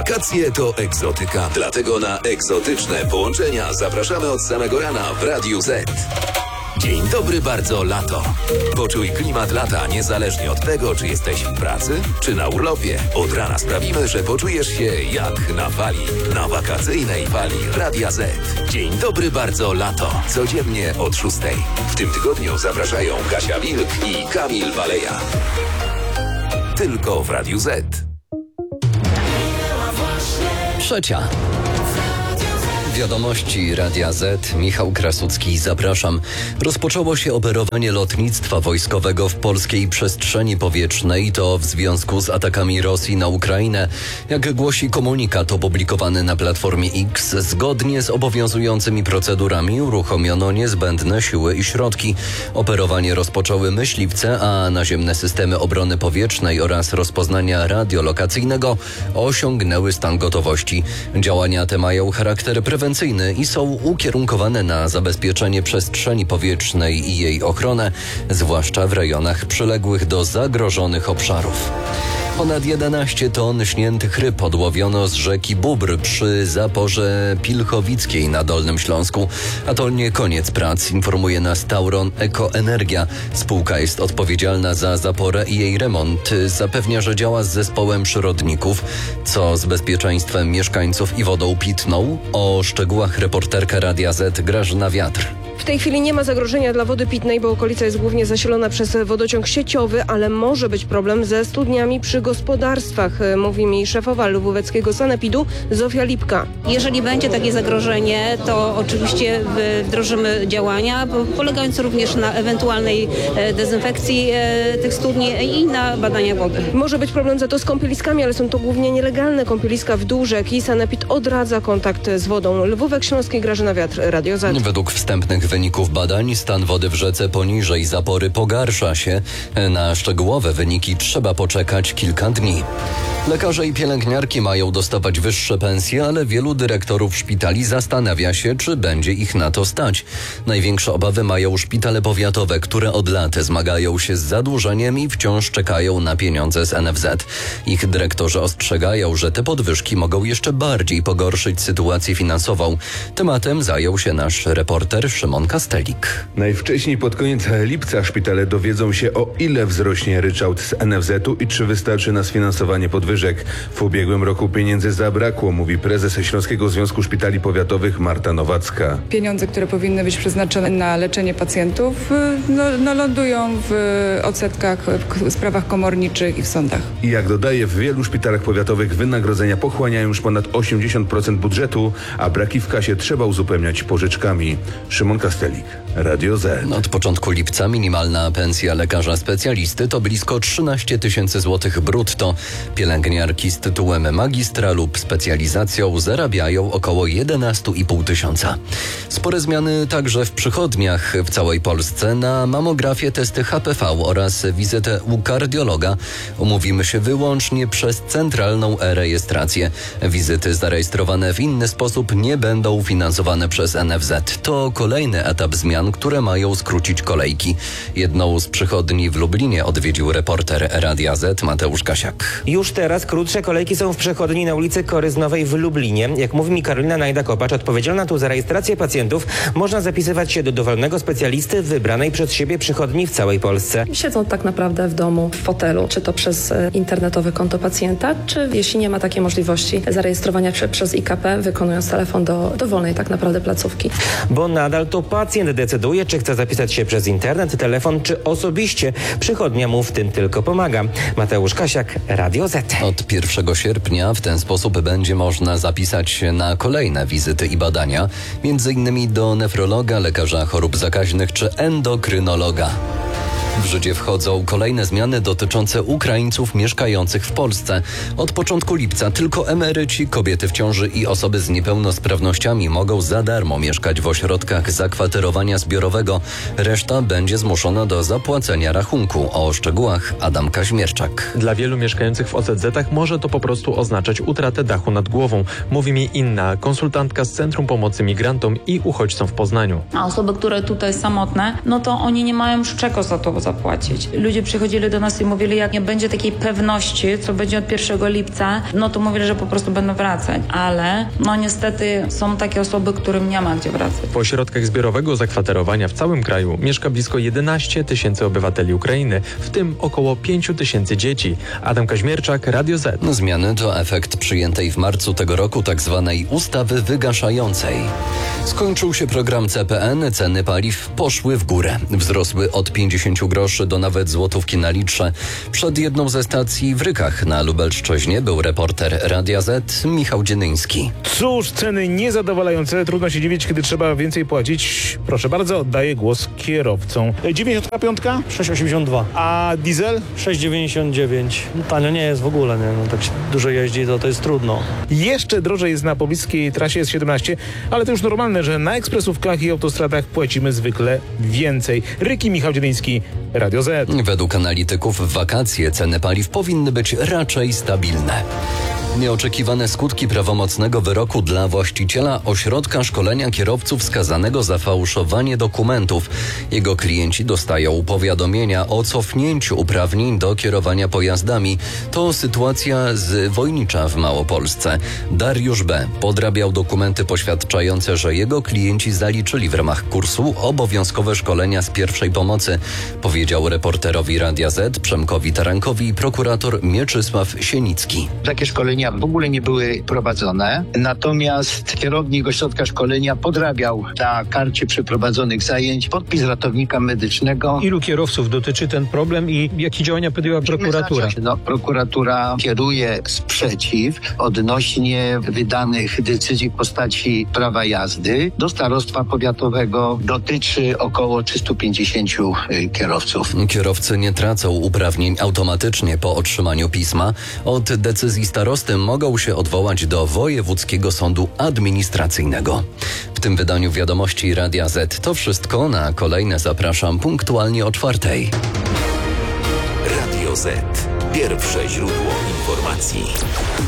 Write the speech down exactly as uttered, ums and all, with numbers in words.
Wakacje to egzotyka, dlatego na egzotyczne połączenia zapraszamy od samego rana w Radiu Z. Dzień dobry bardzo lato. Poczuj klimat lata niezależnie od tego, czy jesteś w pracy, czy na urlopie. Od rana sprawimy, że poczujesz się jak na fali, na wakacyjnej fali Radia Z. Dzień dobry bardzo lato. Codziennie od szóstej. W tym tygodniu zapraszają Kasia Wilk i Kamil Waleja. Tylko w Radiu Z. Trzecia. Wiadomości Radia Z. Michał Krasucki, zapraszam. Rozpoczęło się operowanie lotnictwa wojskowego w polskiej przestrzeni powietrznej. To w związku z atakami Rosji na Ukrainę. Jak głosi komunikat opublikowany na Platformie X, zgodnie z obowiązującymi procedurami uruchomiono niezbędne siły i środki. Operowanie rozpoczęły myśliwce, a naziemne systemy obrony powietrznej oraz rozpoznania radiolokacyjnego osiągnęły stan gotowości. Działania te mają charakter prewencyjny i są ukierunkowane na zabezpieczenie przestrzeni powietrznej i jej ochronę, zwłaszcza w rejonach przyległych do zagrożonych obszarów. Ponad jedenaście ton śniętych ryb odłowiono z rzeki Bóbr przy zaporze Pilchowickiej na Dolnym Śląsku. A to nie koniec prac, informuje nas Tauron Ekoenergia. Spółka jest odpowiedzialna za zaporę i jej remont. Zapewnia, że działa z zespołem przyrodników. Co z bezpieczeństwem mieszkańców i wodą pitną? O szczegółach reporterka Radia Z Grażyna Wiatr. W tej chwili nie ma zagrożenia dla wody pitnej, bo okolica jest głównie zasilona przez wodociąg sieciowy, ale może być problem ze studniami przy gospodarstwach, mówi mi szefowa lwóweckiego sanepidu Zofia Lipka. Jeżeli będzie takie zagrożenie, to oczywiście wdrożymy działania, polegające również na ewentualnej dezynfekcji tych studni i na badania wody. Może być problem za to z kąpieliskami, ale są to głównie nielegalne kąpieliska w dół rzeki. Sanepid odradza kontakt z wodą. Lwówek Śląski, Grażyna Wiatr, Radio Z. Według wstępnych wyników badań stan wody w rzece poniżej zapory pogarsza się. Na szczegółowe wyniki trzeba poczekać kilka dni. Lekarze i pielęgniarki mają dostawać wyższe pensje, ale wielu dyrektorów szpitali zastanawia się, czy będzie ich na to stać. Największe obawy mają szpitale powiatowe, które od lat zmagają się z zadłużeniem i wciąż czekają na pieniądze z N F Z. Ich dyrektorzy ostrzegają, że te podwyżki mogą jeszcze bardziej pogorszyć sytuację finansową. Tematem zajął się nasz reporter Szymon Kastelik. Najwcześniej pod koniec lipca szpitale dowiedzą się, o ile wzrośnie ryczałt z N F Z-u i czy wystarczy na sfinansowanie podwyżek. W ubiegłym roku pieniędzy zabrakło, mówi prezes Śląskiego Związku Szpitali Powiatowych Marta Nowacka. Pieniądze, które powinny być przeznaczone na leczenie pacjentów, no, no lądują w odsetkach, w sprawach komorniczych i w sądach. I jak dodaje, w wielu szpitalach powiatowych wynagrodzenia pochłaniają już ponad osiemdziesiąt procent budżetu, a braki w kasie trzeba uzupełniać pożyczkami. Szymon Kastelik, Radio Z. Od początku lipca minimalna pensja lekarza specjalisty to blisko trzynaście tysięcy złotych brutto. Pielęgniarki z tytułem magistra lub specjalizacją zarabiają około jedenaście i pół tysiąca. Spore zmiany także w przychodniach w całej Polsce. Na mamografię, testy H P V oraz wizytę u kardiologa umówimy się wyłącznie przez centralną e-rejestrację. Wizyty zarejestrowane w inny sposób nie będą finansowane przez N F Z. To kolejny etap zmian, które mają skrócić kolejki. Jedną z przychodni w Lublinie odwiedził reporter Radia Z Mateusz Kasiak. Już teraz krótsze kolejki są w przechodni na ulicy Koryznowej w Lublinie. Jak mówi mi Karolina Najda-Kopacz, odpowiedzialna tu za rejestrację pacjentów, można zapisywać się do dowolnego specjalisty w wybranej przez siebie przychodni w całej Polsce. Siedzą tak naprawdę w domu, w fotelu, czy to przez internetowe konto pacjenta, czy jeśli nie ma takiej możliwości zarejestrowania się przez I K P, wykonując telefon do dowolnej tak naprawdę placówki. Bo nadal to pacjent decyduje, czy chce zapisać się przez internet, telefon, czy osobiście. Przychodnia mu w tym tylko pomaga. Mateusz Kasiak, Radio Z. Od pierwszego sierpnia w ten sposób będzie można zapisać się na kolejne wizyty i badania, między innymi do nefrologa, lekarza chorób zakaźnych czy endokrynologa. W życie wchodzą kolejne zmiany dotyczące Ukraińców mieszkających w Polsce. Od początku lipca tylko emeryci, kobiety w ciąży i osoby z niepełnosprawnościami mogą za darmo mieszkać w ośrodkach zakwaterowania zbiorowego. Reszta będzie zmuszona do zapłacenia rachunku. O szczegółach Adam Kaźmierczak. Dla wielu mieszkających w O Z Zetach może to po prostu oznaczać utratę dachu nad głową. Mówi mi Inna, konsultantka z Centrum Pomocy Migrantom i Uchodźcom w Poznaniu. A osoby, które tutaj samotne, no to oni nie mają z czego za to zapłacić. Ludzie przychodzili do nas i mówili, jak nie będzie takiej pewności, co będzie od pierwszego lipca, no to mówili, że po prostu będą wracać. Ale no niestety są takie osoby, którym nie ma gdzie wracać. W ośrodkach zbiorowego zakwaterowania w całym kraju mieszka blisko jedenaście tysięcy obywateli Ukrainy, w tym około pięć tysięcy dzieci. Adam Kaźmierczak, Radio Z. Zmiany to efekt przyjętej w marcu tego roku tzw. ustawy wygaszającej. Skończył się program C P N, ceny paliw poszły w górę. Wzrosły od pięćdziesięciu groszy do nawet złotówki na litrze. Przed jedną ze stacji w Rykach na Lubelszczyźnie był reporter Radia Z Michał Dzienyński. Cóż, ceny niezadowalające. Trudno się dziwić, kiedy trzeba więcej płacić. Proszę bardzo, oddaję głos kierowcom. dziewięćdziesiąt pięć? sześć osiemdziesiąt dwa. A diesel? sześć dziewięćdziesiąt dziewięć. No, tanio nie jest w ogóle, nie? No, tak się dużo jeździ, to, to jest trudno. Jeszcze drożej jest na pobliskiej trasie S siedemnaście, ale to już normalne, że na ekspresówkach i autostradach płacimy zwykle więcej. Ryki, Michał Dziedyński, Radio Z. Według analityków w wakacje ceny paliw powinny być raczej stabilne. Nieoczekiwane skutki prawomocnego wyroku dla właściciela ośrodka szkolenia kierowców skazanego za fałszowanie dokumentów. Jego klienci dostają powiadomienia o cofnięciu uprawnień do kierowania pojazdami. To sytuacja z Wojnicza w Małopolsce. Dariusz B. podrabiał dokumenty poświadczające, że jego klienci zaliczyli w ramach kursu obowiązkowe szkolenia z pierwszej pomocy, powiedział reporterowi Radia Z Przemkowi Tarankowi prokurator Mieczysław Sienicki. Takie szkolenia w ogóle nie były prowadzone, natomiast kierownik ośrodka szkolenia podrabiał na karcie przeprowadzonych zajęć podpis ratownika medycznego. Ilu kierowców dotyczy ten problem i jakie działania podjęła prokuratura? No, prokuratura kieruje sprzeciw odnośnie wydanych decyzji w postaci prawa jazdy do starostwa powiatowego. Dotyczy około trzystu pięćdziesięciu kierowców. Kierowcy nie tracą uprawnień automatycznie po otrzymaniu pisma. Od decyzji starosty mogą się odwołać do Wojewódzkiego Sądu Administracyjnego. W tym wydaniu Wiadomości Radia Z to wszystko. Na kolejne zapraszam punktualnie o czwartej. Radio Z. Pierwsze źródło informacji.